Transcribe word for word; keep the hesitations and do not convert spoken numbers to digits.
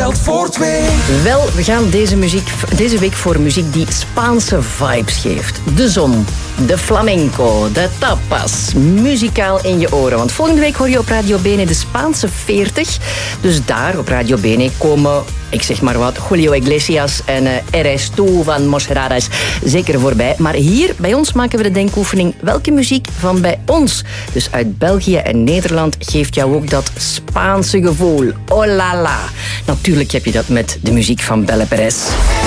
geld voor twee. Wel, we gaan deze, muziek, deze week voor muziek die Spaanse vibes geeft. De zon, de flamenco, de tapas. Muzikaal in je oren. Want volgende week hoor je op Radio Bene de Spaanse veertig. Dus daar op Radio Bene komen, ik zeg maar wat, Julio Iglesias en uh, Eres Tú van Moseradas zeker voorbij. Maar hier bij ons maken we de denkoefening welke muziek van bij ons. Dus uit België en Nederland geeft jou ook dat Spaanse gevoel. Oh la la. Natuurlijk heb je dat met de muziek van Belle Perez.